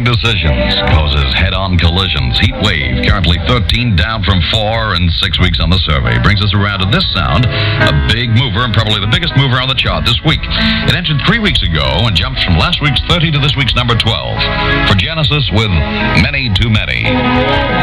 decisions causes head-on collisions. Heat wave, currently 13 down from 4 and 6 weeks on the survey. Brings us around to this sound, a big mover and probably the biggest mover on the chart this week. It entered 3 weeks ago and jumped from last week's 30 to this week's number 12. For Genesis with Many Too Many.